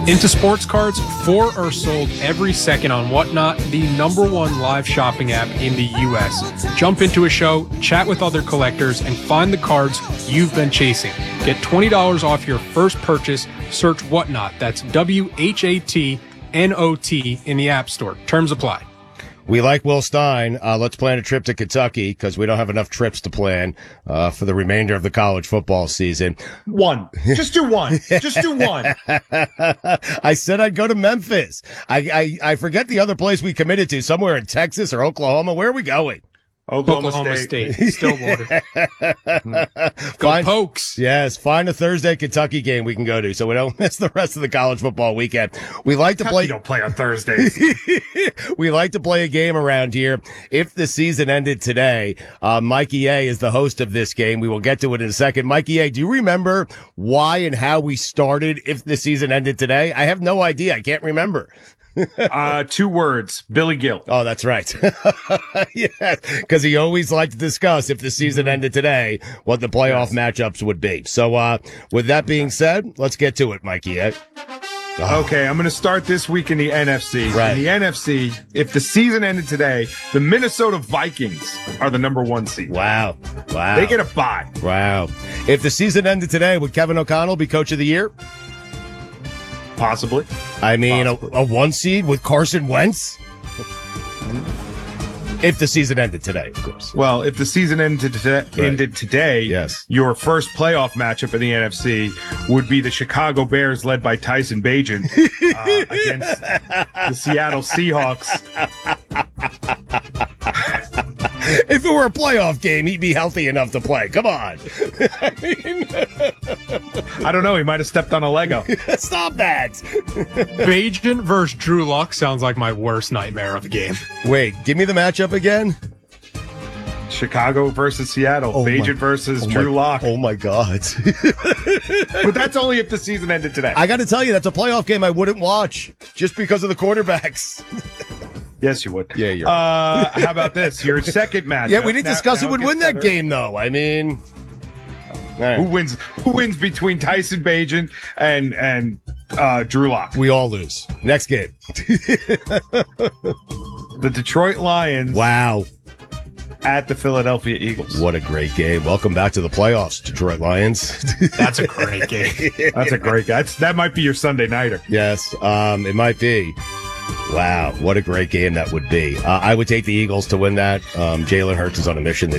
Into sports cards, 4 are sold every second on Whatnot, the #1 live shopping app in the U.S. Jump into a show, chat with other collectors, and find the cards you've been chasing. Get $20 off your first purchase. Search Whatnot. That's WHATNOT in the App Store. Terms apply. We like Will Stein. Let's plan a trip to Kentucky because we don't have enough trips to plan for the remainder of the college football season. One. Just do one. Just do one. I said I'd go to Memphis. I forget the other place we committed to, somewhere in Texas or Oklahoma. Where are we going? Oklahoma State. Stillwater. Go Pokes. Yes, find a Thursday Kentucky game we can go to so we don't miss the rest of the college football weekend. We like to play. Don't play on Thursdays. We like to play a game around here. If the season ended today, Mikey A is the host of this game. We will get to it in a second. Mikey A, do you remember why and how we started If the Season Ended Today? I have no idea. I can't remember. 2 words. Billy Gill. Oh, that's right. Yes, because he always liked to discuss if the season ended today, what the playoff matchups would be. So, with that being said, let's get to it, Mikey. Okay, I'm going to start this week in the NFC. Right. In the NFC, if the season ended today, the Minnesota Vikings are the #1 seed. Wow. They get a bye. Wow. If the season ended today, would Kevin O'Connell be coach of the year? Possibly. I mean, a 1 seed with Carson Wentz? If the season ended today, of course. Well, if the season ended today, yes, your first playoff matchup in the NFC would be the Chicago Bears, led by Tyson Bagent, against the Seattle Seahawks. If it were a playoff game, he'd be healthy enough to play. Come on. I don't know. He might have stepped on a Lego. Stop that. Bagent versus Drew Lock sounds like my worst nightmare of a game. Wait, give me the matchup again. Chicago versus Seattle. Bagent versus Drew Lock. Oh, my God. But that's only if the season ended today. I got to tell you, that's a playoff game I wouldn't watch just because of the quarterbacks. Yes, you would. Yeah, you're How about this? Your second matchup. Yeah, we didn't discuss who would win that game, though. I mean, right. Who wins between Tyson Bagent and Drew Lock? We all lose. Next game. The Detroit Lions. Wow. At the Philadelphia Eagles. What a great game. Welcome back to the playoffs, Detroit Lions. That's a great game. That's a great game. That might be your Sunday nighter. Yes, it might be. Wow, what a great game that would be. I would take the Eagles to win that. Jalen Hurts is on a mission